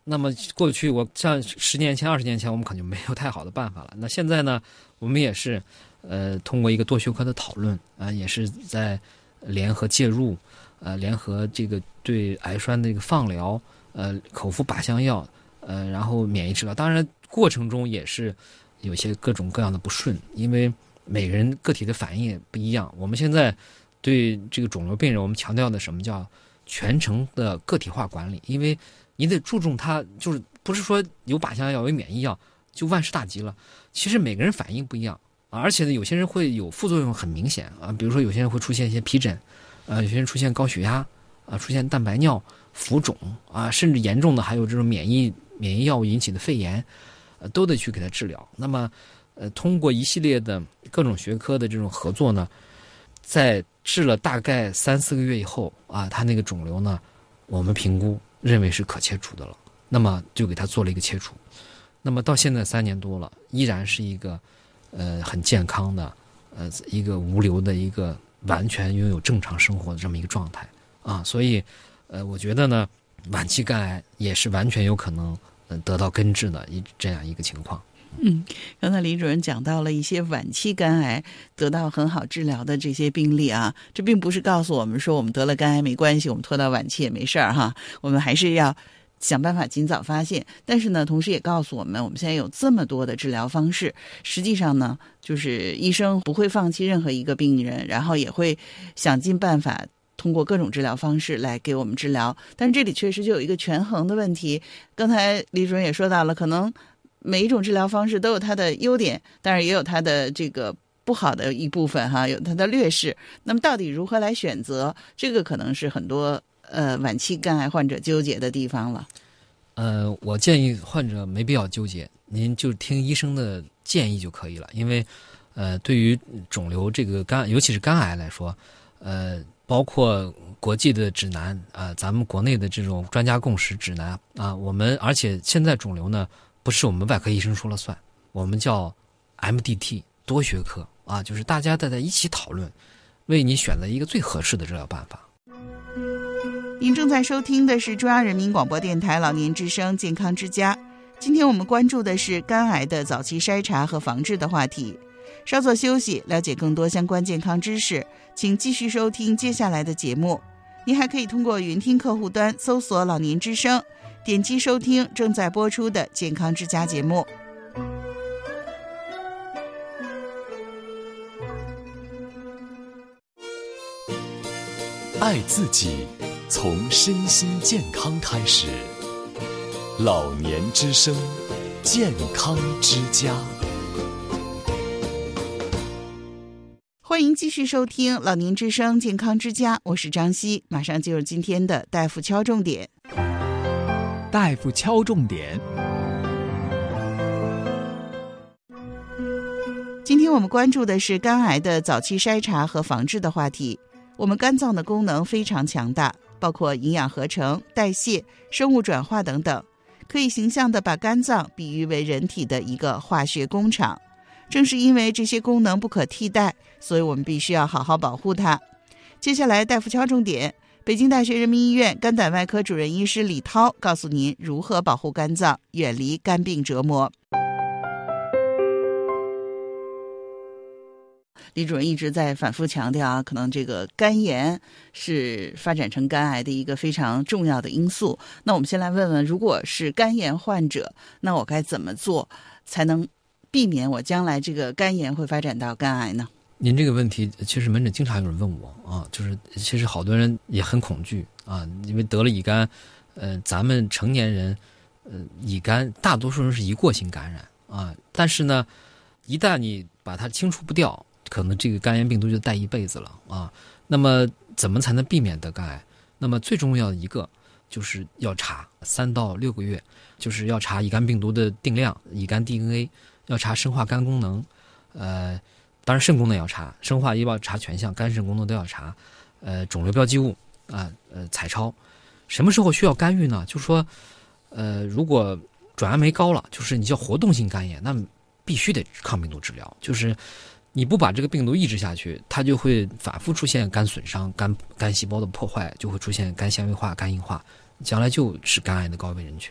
那么过去像10年前、20年前，我们可能就没有太好的办法了。那现在呢，我们也是通过一个多学科的讨论也是在联合介入，联合这个对癌栓的一个放疗，口服靶向药，然后免疫治疗。当然过程中也是有些各种各样的不顺，因为每个人个体的反应也不一样。我们现在对这个肿瘤病人，我们强调的什么叫全程的个体化管理，因为你得注重它，就是不是说有靶向药有免疫药就万事大吉了。其实每个人反应不一样而且呢，有些人会有副作用很明显比如说有些人会出现一些皮疹，有些人出现高血压出现蛋白尿、浮肿甚至严重的还有这种免疫药物引起的肺炎，都得去给他治疗。那么通过一系列的各种学科的这种合作呢，在治了大概3-4个月以后他那个肿瘤呢，我们评估认为是可切除的了，那么就给他做了一个切除。那么到现在3年多了，依然是一个很健康的一个无瘤的一个完全拥有正常生活的这么一个状态所以我觉得呢，晚期肝癌也是完全有可能得到根治的这样一个情况。 刚才李主任讲到了一些晚期肝癌得到很好治疗的这些病例这并不是告诉我们说我们得了肝癌没关系，我们拖到晚期也没事我们还是要想办法尽早发现。但是呢，同时也告诉我们现在有这么多的治疗方式，实际上呢，就是医生不会放弃任何一个病人，然后也会想尽办法通过各种治疗方式来给我们治疗。但是这里确实就有一个权衡的问题，刚才李主任也说到了，可能每一种治疗方式都有它的优点，当然也有它的这个不好的一部分有它的劣势。那么到底如何来选择，这个可能是很多晚期肝癌患者纠结的地方了。 我建议患者没必要纠结，您就听医生的建议就可以了。因为对于肿瘤这个尤其是肝癌来说，包括国际的指南咱们国内的这种专家共识指南我们而且现在肿瘤呢，不是我们外科医生说了算，我们叫 MDT 多学科就是大家在一起讨论，为你选择一个最合适的治疗办法。 您正在收听的是中央人民广播电台老年之声健康之家。今天我们关注的是肝癌的早期筛查和防治的话题。稍作休息，了解更多相关健康知识，请继续收听接下来的节目。您还可以通过云听客户端搜索老年之声，点击收听正在播出的健康之家节目。 爱自己，从身心健康开始。老年之声，健康之家。 欢迎继续收听老年之声健康之家，我是张希，马上进入今天的大夫敲重点。 大夫敲重点。 今天我们关注的是肝癌的早期筛查和防治的话题。我们肝脏的功能非常强大，包括营养合成、代谢、生物转化等等，可以形象地把肝脏比喻为人体的一个化学工厂。正是因为这些功能不可替代，所以我们必须要好好保护它。接下来大夫敲重点，北京大学人民医院肝胆外科主任医师李涛告诉您如何保护肝脏，远离肝病折磨。李主任一直在反复强调可能这个肝炎是发展成肝癌的一个非常重要的因素。那我们先来问问，如果是肝炎患者，那我该怎么做才能避免我将来这个肝炎会发展到肝癌呢？ 您这个问题其实门诊经常有人问我就是其实好多人也很恐惧因为得了乙肝，咱们成年人乙肝大多数人是一过性感染但是呢，一旦你把它清除不掉，可能这个肝炎病毒就带一辈子了那么怎么才能避免得肝癌？那么最重要的一个就是要查3到6个月，就是要查乙肝病毒的定量、乙肝 DNA， 要查生化肝功能，当然肾功能要查，生化要查全项，肝肾功能都要查，肿瘤标记物彩超。什么时候需要干预呢？就是说如果转氨酶高了，就是你叫活动性肝炎，那必须得抗病毒治疗，就是你不把这个病毒抑制下去，它就会反复出现肝损伤、肝细胞的破坏，就会出现肝纤维化、肝硬化，将来就是肝癌的高危人群。